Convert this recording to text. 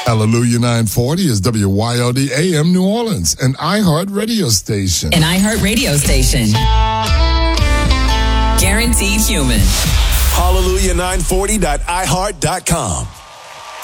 Hallelujah 940 is WYOD AM New Orleans, an iHeart radio station. An iHeart radio station. Guaranteed human. Hallelujah940.iheart.com.